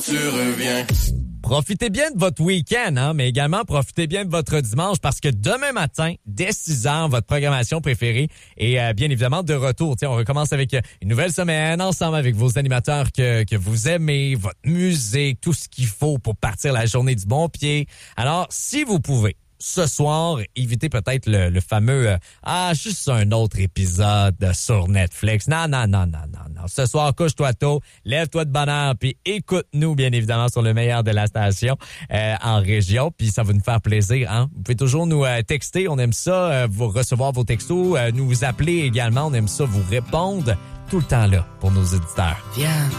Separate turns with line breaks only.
Tu reviens.
Profitez bien de votre week-end, hein, mais également profitez bien de votre dimanche parce que demain matin, dès 6 heures, votre programmation préférée est bien évidemment de retour. Tiens, on recommence avec une nouvelle semaine ensemble avec vos animateurs que vous aimez, votre musique, tout ce qu'il faut pour partir la journée du bon pied. Alors, si vous pouvez, ce soir, évitez peut-être le fameux juste un autre épisode sur Netflix. Non. Ce soir, couche-toi tôt, lève-toi de bonne heure, puis écoute-nous, bien évidemment, sur le meilleur de la station en région. Puis ça va nous faire plaisir. Hein? Vous pouvez toujours nous texter. On aime ça, vous recevoir vos textos, nous appeler également. On aime ça, vous répondre tout le temps là pour nos auditeurs.
Viens.